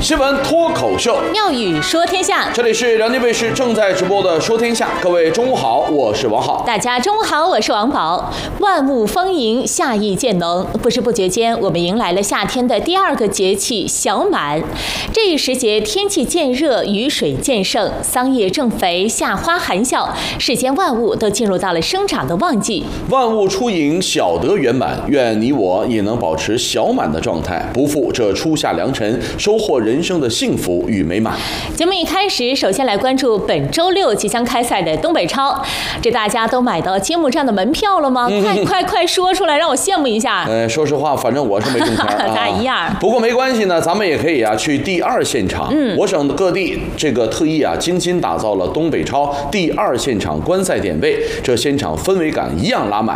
新闻脱口秀， 妙语说天下。 这里是人民卫视正在直播的《说天下》，各位中午好，我是王浩。 大家中午好，我是王宝。万物丰盈，夏意渐浓，不知不觉间，我们迎来了夏天的第二个节气小满。这一时节，天气渐热，雨水渐盛，桑叶正肥，夏花含笑，世间万物都进入到了生长的旺季。 万物初盈，小得圆满。愿你我也能保持小满的状态，不负这初夏良辰，收获人生的幸福与美满。 节目一开始，首先来关注本周六即将开赛的东北超。这大家都买到揭幕战的门票了吗？快说出来，让我羡慕一下。 说实话，反正我是没中签咱俩一样。 不过没关系呢，咱们也可以去第二现场。我省各地这个特意精心打造了东北超第二现场观赛点位，这现场氛围感一样拉满。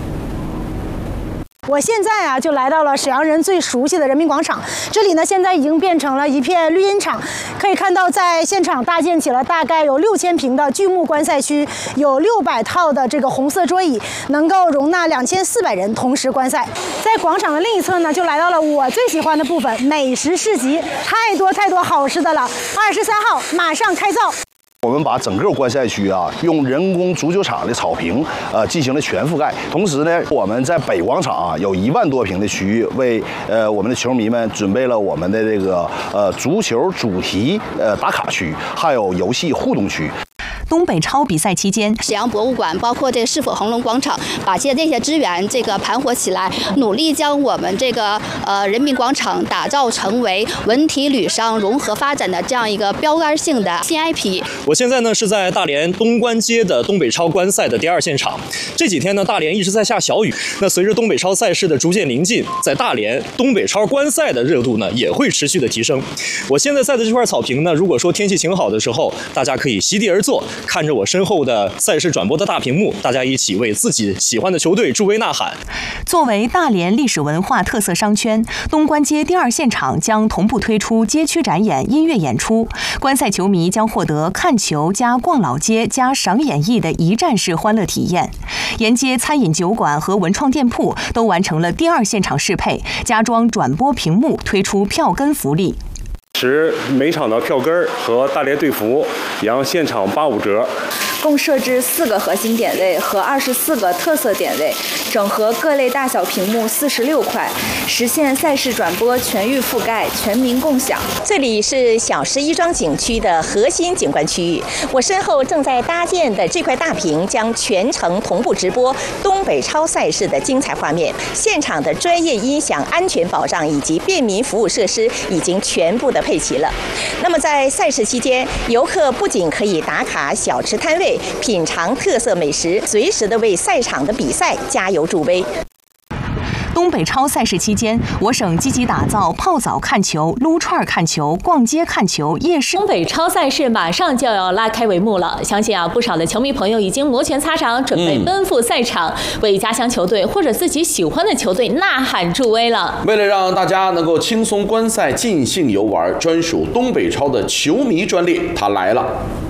我现在就来到了沈阳人最熟悉的人民广场，这里呢现在已经变成了一片绿茵场，可以看到在现场搭建起了大概有6000平的巨幕观赛区，有600套的这个红色桌椅，能够容纳2400人同时观赛。在广场的另一侧呢，就来到了我最喜欢的部分——美食市集，太多好吃的了。23号马上开造。 我们把整个观赛区用人工足球场的草坪进行了全覆盖，同时呢，我们在北广场有1万多平的区域为我们的球迷们准备了我们的这个足球主题打卡区，还有游戏互动区。 东北超比赛期间， 沈阳博物馆包括这个市府恒隆广场，把这些资源盘活起来，努力将我们这个人民广场打造成为文体旅商融合发展的这样一个标杆性的新 IP。 我现在呢是在大连东关街的东北超观赛的第二现场。这几天呢，大连一直在下小雨。那随着东北超赛事的逐渐临近，在大连东北超观赛的热度呢也会持续的提升。我现在在的这块草坪呢，如果说天气晴好的时候，大家可以席地而坐，看着我身后的赛事转播的大屏幕，大家一起为自己喜欢的球队助威呐喊。 作为大连历史文化特色商圈，东关街第二现场将同步推出街区展演、音乐演出，观赛球迷将获得看球加逛老街加赏演艺的一站式欢乐体验。沿街餐饮酒馆和文创店铺都完成了第二现场适配，加装转播屏幕，推出票根福利。 持每场的票根和大连队服，让现场85折。 共设置4个核心点位和24个特色点位，整合各类大小屏幕46块，实现赛事转播全域覆盖，全民共享。 这里是小石一庄景区的核心景观区域，我身后正在搭建的这块大屏将全程同步直播东北超赛事的精彩画面。现场的专业音响、安全保障以及便民服务设施已经全部的配齐了。那么在赛事期间，游客不仅可以打卡小吃摊位，品尝特色美食，随时的为赛场的比赛加油助威。 东北超赛事期间，我省积极打造泡澡看球、撸串看球、逛街看球、夜市。 东北超赛事马上就要拉开帷幕了，相信不少的球迷朋友已经摩拳擦掌，准备奔赴赛场，为家乡球队或者自己喜欢的球队呐喊助威了。 为了让大家能够轻松观赛、尽兴游玩，专属东北超的球迷专列它来了。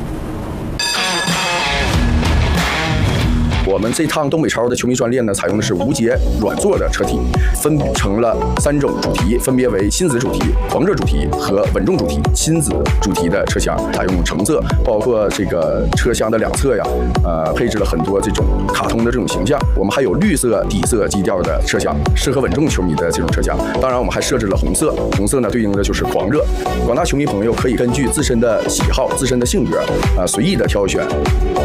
我们这趟东北超的球迷专列呢，采用的是无节软座的车体，分成了3种主题，分别为亲子主题、狂热主题和稳重主题。亲子主题的车厢采用橙色，包括这个车厢的两侧配置了很多这种卡通的这种形象。我们还有绿色底色基调的车厢，适合稳重球迷的这种车厢。当然，我们还设置了红色，红色呢对应的就是狂热。广大球迷朋友可以根据自身的喜好、自身的性格，随意的挑选。